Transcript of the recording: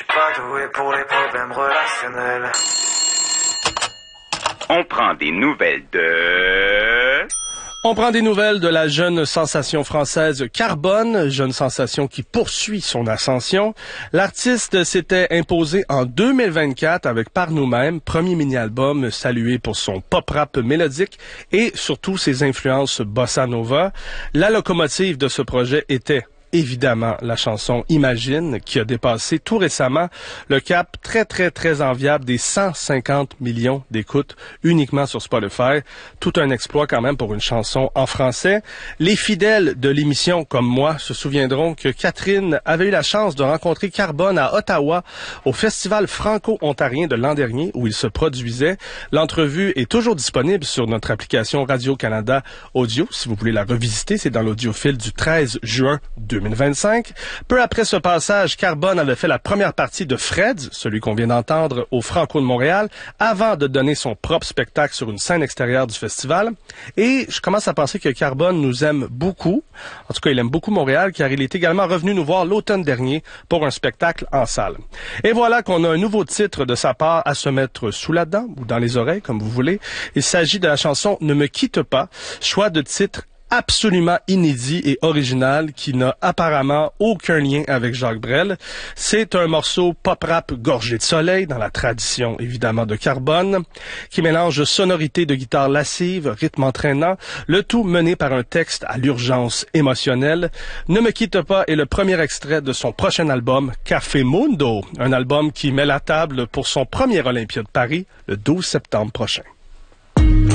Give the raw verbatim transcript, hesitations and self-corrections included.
suis pas doué pour les problèmes relationnels. On prend des nouvelles de... On prend des nouvelles de la jeune sensation française Carbone, jeune sensation qui poursuit son ascension. L'artiste s'était imposé en deux mille vingt-quatre avec Par nous-mêmes, premier mini-album salué pour son pop-rap mélodique et surtout ses influences bossa nova. La locomotive de ce projet était évidemment la chanson Imagine, qui a dépassé tout récemment le cap très très très enviable des cent cinquante millions d'écoutes uniquement sur Spotify. Tout un exploit quand même pour une chanson en français. Les fidèles de l'émission comme moi se souviendront que Catherine avait eu la chance de rencontrer Carbone à Ottawa au Festival franco-ontarien de l'an dernier où il se produisait. L'entrevue est toujours disponible sur notre application Radio-Canada Audio. Si vous voulez la revisiter, c'est dans l'audiophile du treize juin deux mille vingt-cinq. Peu après ce passage, Carbone avait fait la première partie de Freds, celui qu'on vient d'entendre au Franco de Montréal, avant de donner son propre spectacle sur une scène extérieure du festival. Et je commence à penser que Carbone nous aime beaucoup. En tout cas, il aime beaucoup Montréal, car il est également revenu nous voir l'automne dernier pour un spectacle en salle. Et voilà qu'on a un nouveau titre de sa part à se mettre sous la dent, ou dans les oreilles, comme vous voulez. Il s'agit de la chanson Ne me quitte pas, choix de titre absolument inédit et original qui n'a apparemment aucun lien avec Jacques Brel. C'est un morceau pop-rap gorgé de soleil dans la tradition évidemment de Carbone qui mélange sonorité de guitare lascive, rythme entraînant, le tout mené par un texte à l'urgence émotionnelle. Ne me quitte pas est le premier extrait de son prochain album Café Mundo, un album qui met la table pour son premier Olympia de Paris le douze septembre prochain.